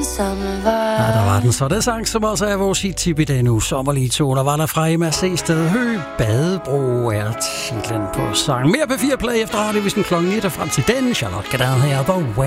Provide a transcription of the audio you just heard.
Ja, der var den så. Det sang, som også er vores hit-tip i dag nu. Sommerlige toner var der fra Emma C. Stedhø. Badebro er titlen på sangen. Mere P4 Play efter radio, hvis den klokken 1 er frem til den. Charlotte Gardin her på